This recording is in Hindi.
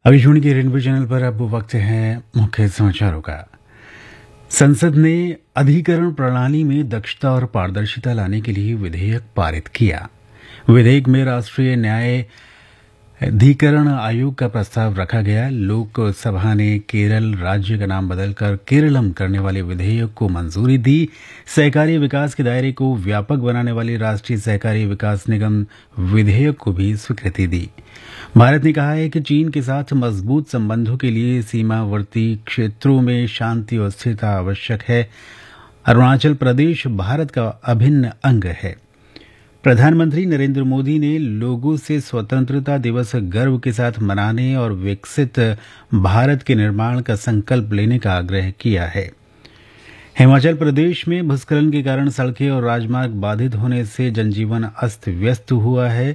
आकाशवाणी के रेनबो चैनल पर अब वक्त है मुख्य समाचारों का। संसद ने अधिकरण प्रणाली में दक्षता और पारदर्शिता लाने के लिए विधेयक पारित किया। विधेयक में राष्ट्रीय न्याय अधिकरण आयोग का प्रस्ताव रखा गया। लोकसभा ने केरल राज्य का नाम बदलकर केरलम करने वाले विधेयक को मंजूरी दी। सहकारी विकास के दायरे को व्यापक बनाने वाली राष्ट्रीय सहकारी विकास निगम विधेयक को भी स्वीकृति दी। भारत ने कहा है कि चीन के साथ मजबूत संबंधों के लिए सीमावर्ती क्षेत्रों में शांति और स्थिरता आवश्यक है। अरुणाचल प्रदेश भारत का अभिन्न अंग है। प्रधानमंत्री नरेंद्र मोदी ने लोगों से स्वतंत्रता दिवस गर्व के साथ मनाने और विकसित भारत के निर्माण का संकल्प लेने का आग्रह किया है। हिमाचल प्रदेश में भूस्खलन के कारण सड़कें और राजमार्ग बाधित होने से जनजीवन अस्त व्यस्त हुआ है।